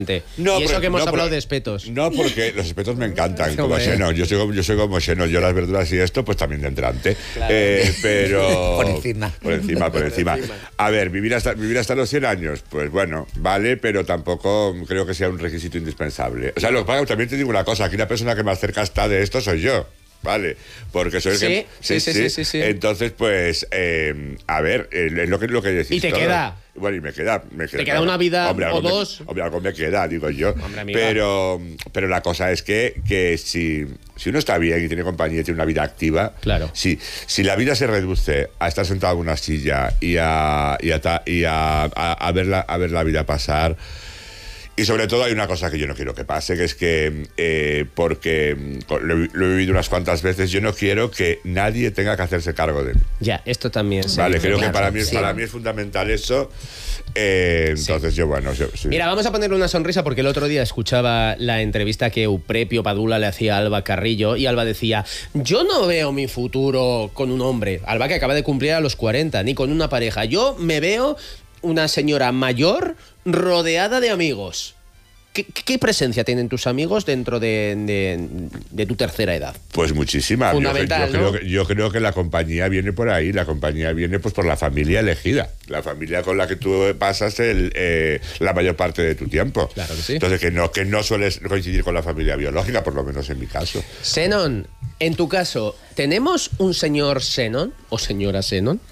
No, y eso que hemos hablado de espetos. No, porque los espetos me encantan, como Xenón. Yo soy como Xenón. Yo las verduras y esto, pues también de entrante. Claro. Pero... Por encima. Por encima. A ver, vivir hasta los 100 años, pues bueno, vale, pero tampoco creo que sea un requisito indispensable. O sea, lo que pasa, también te digo una cosa, aquí la persona que más cerca está de esto soy yo. Vale, porque soy el que... Sí. Entonces, pues, a ver, es lo que decís. ¿Y te queda? Bueno, y me queda. ¿Te queda una vida o dos? Hombre, algo me queda, digo yo. Hombre, amiga. Pero la cosa es que si uno está bien y tiene compañía y tiene una vida activa, claro. Si la vida se reduce a estar sentado en una silla y a ver la vida pasar. Y sobre todo hay una cosa que yo no quiero que pase, que es que, porque lo he vivido unas cuantas veces, yo no quiero que nadie tenga que hacerse cargo de mí. Ya, esto también. Vale, creo que para mí es fundamental eso. Entonces yo, bueno... Sí. Mira, vamos a ponerle una sonrisa porque el otro día escuchaba la entrevista que Euprepio Padula le hacía a Alba Carrillo y Alba decía, yo no veo mi futuro con un hombre. Alba que acaba de cumplir a los 40, ni con una pareja. Yo me veo una señora mayor rodeada de amigos. ¿Qué presencia tienen tus amigos dentro de tu tercera edad? Pues muchísima. Fundamental, yo creo que la compañía viene por ahí. La compañía viene pues por la familia elegida. La familia con la que tú pasas la mayor parte de tu tiempo. Claro que sí. Entonces, que no sueles coincidir con la familia biológica, por lo menos en mi caso. Xenón, en tu caso, ¿tenemos un señor Xenón o señora Xenón?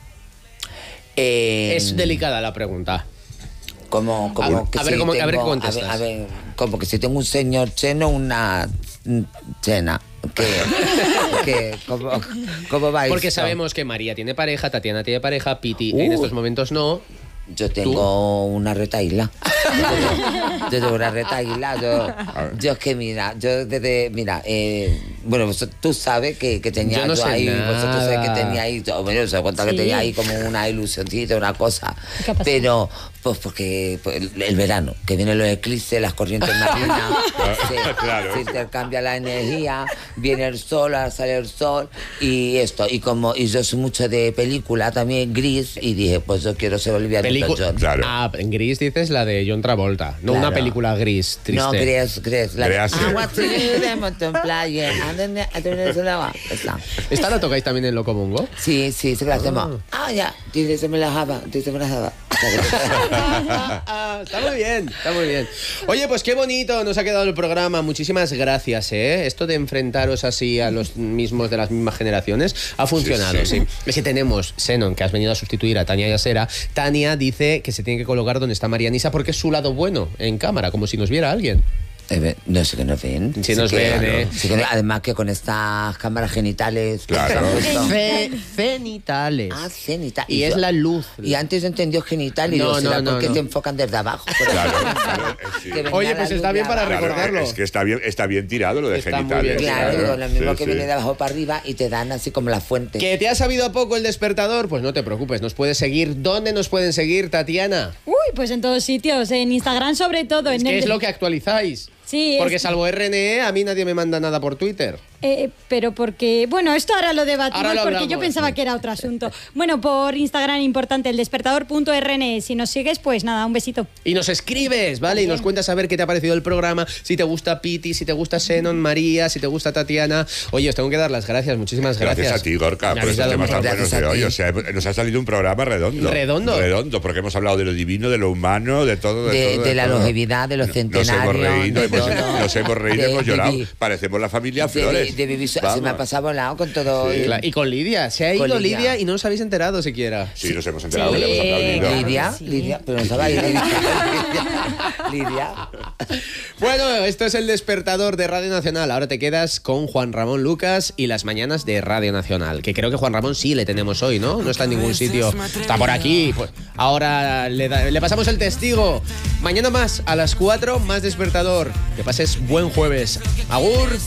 Es delicada la pregunta. Como a ver qué contestas. A ver, como que si tengo un señor Cheno, una Chena. ¿Cómo va eso? Porque sabemos que María tiene pareja, Tatiana tiene pareja, Piti en estos momentos no. Yo tengo una retaíla. Yo tengo una retaíla. Yo es que mira, bueno, tú sabes que tenía yo ahí, vosotros sabéis que tenía ahí, bueno, se cuenta que tenía ahí como una ilusioncita, una cosa. Pero, pues porque el verano, que vienen los eclipses, las corrientes marinas, se intercambia la energía, viene el sol, ahora sale el sol, y esto, y yo soy mucho de película también, Gris, y dije, pues yo quiero ser Olivia Newton-John. Claro. Ah, en Gris dices la de John Travolta, no una película gris, triste. No, Gris, la de I want to you, de Mountain Playa, ¿Esta la tocáis también en Locomongo? Sí, que la hacemos. Ya, dice me la java. Está muy bien. Oye, pues qué bonito nos ha quedado el programa. Muchísimas gracias, ¿eh? Esto de enfrentaros así a los mismos de las mismas generaciones ha funcionado, sí. Es que tenemos Xenón, que has venido a sustituir a Tania Yasera. Tania dice que se tiene que colocar donde está Marianisa porque es su lado bueno en cámara, como si nos viera alguien. No sé que nos ven. Sí nos ven, además que con estas cámaras genitales. Claro. Cenitales. Cenitales. Y es la luz. Y antes entendió genital y ¿por qué te enfocan desde abajo? Claro. Oye, pues está bien para recordarlo. Es que está bien tirado lo de genitales. Claro, lo mismo que viene de abajo para arriba y te dan así como la fuente. ¿Que te ha sabido a poco el despertador? Pues no te preocupes, nos puedes seguir. ¿Dónde nos pueden seguir, Tatiana? Pues en todos sitios, en Instagram sobre todo. ¿Qué es lo que actualizáis? Sí. Porque salvo RNE, a mí nadie me manda nada por Twitter. Pero porque... Bueno, esto ahora lo debatimos porque yo pensaba que era otro asunto. Bueno, por Instagram, importante, eldespertador.rne. Si nos sigues, pues nada, un besito. Y nos escribes, ¿vale? También. Y nos cuentas a ver qué te ha parecido el programa, si te gusta Piti, si te gusta Xenón, María, si te gusta Tatiana. Oye, os tengo que dar las gracias, muchísimas gracias. Gracias a ti, Gorka, por estos temas tan buenos de hoy. O sea, nos ha salido un programa redondo. Redondo, porque hemos hablado de lo divino, de lo humano, de todo. De la longevidad, de los centenarios. Nos hemos reído, hemos llorado. Parecemos la familia Flores. Se me ha pasado volado con todo. Sí. Y con Lidia. Se ha ido Lidia y no os habéis enterado siquiera. Sí, nos hemos enterado. Que le hemos aplaudido. Lidia, pero no estaba ahí. Lidia. Bueno, esto es El Despertador de Radio Nacional. Ahora te quedas con Juan Ramón Lucas y las mañanas de Radio Nacional. Que creo que Juan Ramón sí le tenemos hoy, ¿no? No está en ningún sitio. Está por aquí. Pues ahora le pasamos el testigo. Mañana más, a las 4, más Despertador. Que pases buen jueves. Agur.